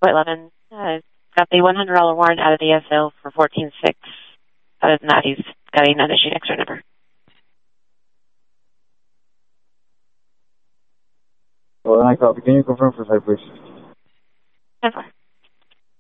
White Lemon got the $100 warrant out of the SO for 14-6. Other than that, he's got a non-issued extra number. Well, then I copy. Can you confirm for 5, please? 10-4.